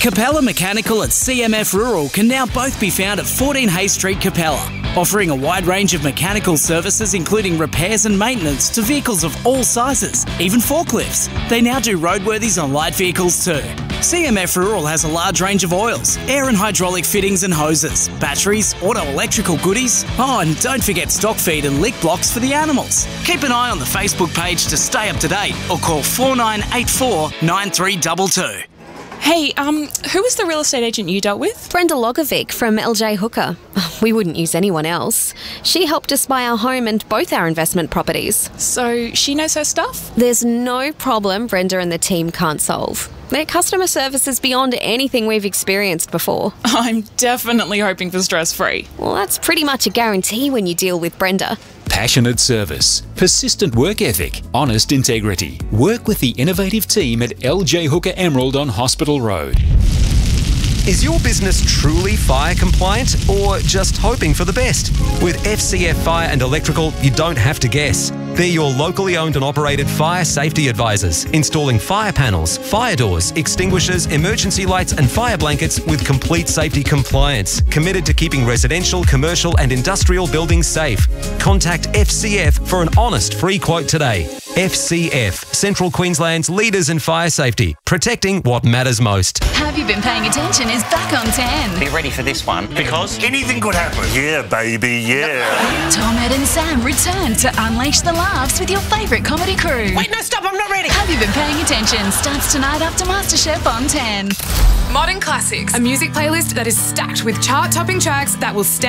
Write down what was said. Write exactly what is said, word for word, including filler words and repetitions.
Capella Mechanical and C M F Rural can now both be found at fourteen Hayes Street, Capella, offering a wide range of mechanical services including repairs and maintenance to vehicles of all sizes, even forklifts. They now do roadworthies on light vehicles too. C M F Rural has a large range of oils, air and hydraulic fittings and hoses, batteries, auto electrical goodies. Oh, and don't forget stock feed and lick blocks for the animals. Keep an eye on the Facebook page to stay up to date or call four nine eight four nine three two two. Hey, um, who was the real estate agent you dealt with? Brenda Logovic from L J Hooker. We wouldn't use anyone else. She helped us buy our home and both our investment properties. So she knows her stuff? There's no problem Brenda and the team can't solve. Their customer service is beyond anything we've experienced before. I'm definitely hoping for stress-free. Well, that's pretty much a guarantee when you deal with Brenda. Passionate service, persistent work ethic, honest integrity. Work with the innovative team at L J Hooker Emerald on Hospital Road. Is your business truly fire compliant or just hoping for the best? With F C F Fire and Electrical, you don't have to guess. They're your locally owned and operated fire safety advisors, installing fire panels, fire doors, extinguishers, emergency lights and fire blankets with complete safety compliance. Committed to keeping residential, commercial and industrial buildings safe. Contact F C F for an honest free quote today. F C F, Central Queensland's leaders in fire safety, protecting what matters most. Have You Been Paying Attention is back on ten. Be ready for this one, because anything could happen. Yeah, baby, yeah. Tom, Ed and Sam return to unleash the laughs with your favourite comedy crew. Wait, no, stop, I'm not ready. Have You Been Paying Attention starts tonight after MasterChef on ten. Modern Classics, a music playlist that is stacked with chart-topping tracks that will stand